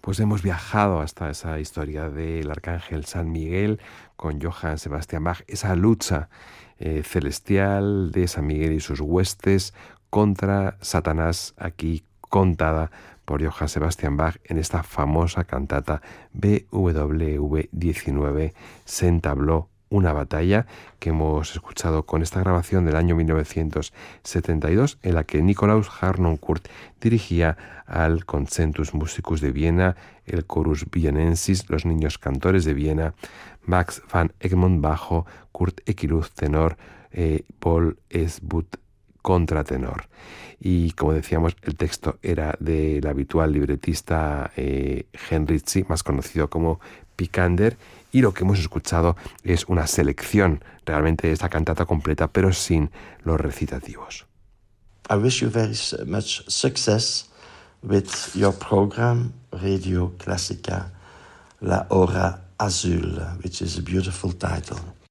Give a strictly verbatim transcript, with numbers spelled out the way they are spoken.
Pues hemos viajado hasta esa historia del arcángel San Miguel con Johann Sebastian Bach, esa lucha eh, celestial de San Miguel y sus huestes contra Satanás, aquí contada por Johann Sebastian Bach en esta famosa cantata B W V diecinueve, se entabló una batalla, que hemos escuchado con esta grabación del año mil novecientos setenta y dos, en la que Nikolaus Harnoncourt dirigía al Concentus Musicus de Viena, el Chorus Vienensis, los niños cantores de Viena, Max van Egmond bajo, Kurt Eckluth tenor, eh, Paul Esbut contratenor. Y como decíamos, el texto era del habitual libretista eh, Henrici, más conocido como Picander, y lo que hemos escuchado es una selección realmente de esta cantata completa, pero sin los recitativos. I wish you very much success with your program, Radio Classica, La Hora Azul, which is a beautiful title.